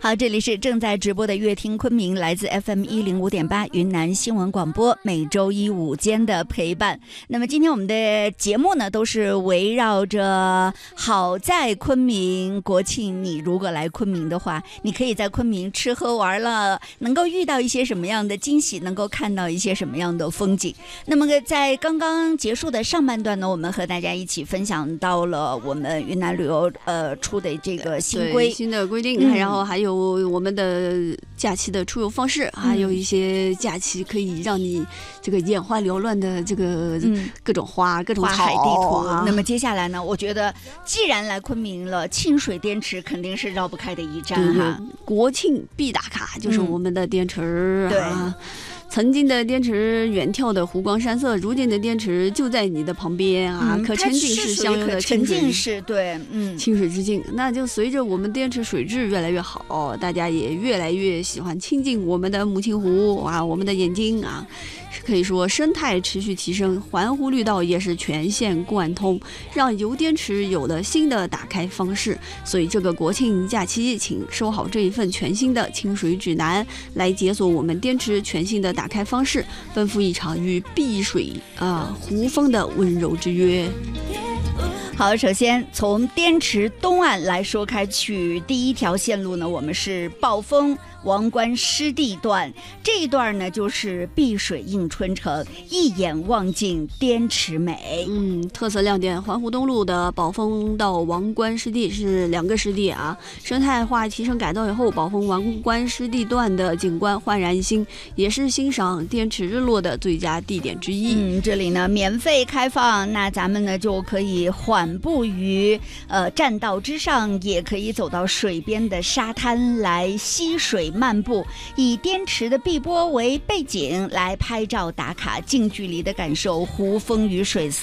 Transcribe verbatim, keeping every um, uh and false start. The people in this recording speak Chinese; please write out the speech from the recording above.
好，这里是正在直播的乐听昆明，来自 F M 一零五点八云南新闻广播，每周一午间的陪伴。那么今天我们的节目呢，都是围绕着好在昆明国庆，你如果来昆明的话，你可以在昆明吃喝玩乐，能够遇到一些什么样的惊喜，能够看到一些什么样的风景。那么在刚刚结束的上半段呢，我们和大家一起分享到了我们云南旅游呃出的这个新规新的规定、嗯，然后还有我们的假期的出游方式、嗯，还有一些假期可以让你这个眼花缭乱的这个各种花、嗯、各种草花海地图、啊。那么接下来呢，我觉得既然来昆明了，清水滇池肯定是绕不开的一站哈。 国庆必打卡就是我们的滇池、 嗯、 啊。曾经的滇池远眺的湖光山色，如今的滇池就在你的旁边啊， 嗯、 可沉浸式相拥的沉浸式，对，嗯， 清水之境。那就随着我们滇池水质越来越好，大家也越来越喜欢亲近我们的母亲湖啊，我们的眼睛啊。可以说生态持续提升，环湖绿道也是全线贯通，让游滇池有了新的打开方式。所以这个国庆假期，请收好这一份全新的清水指南，来解锁我们滇池全新的打开方式，奔赴一场与碧水啊、呃、湖风的温柔之约。 好，首先从滇池东岸来说开去，第一条线路呢，我们是宝丰王冠湿地段，这一段呢就是碧水映春城，一眼望尽滇池美。 嗯，特色亮点，环湖东路的宝丰到王冠湿地是两个湿地啊，生态化提升改造以后，宝丰王冠湿地段的景观焕然一新，也是欣赏滇池日落的最佳地点之一。 嗯，这里呢免费开放，那咱们呢就可以缓步于呃栈道之上，也可以走到水边的沙滩来溪水漫步，以滇池的碧波为背景来拍照打卡，近距离的感受湖风与水色。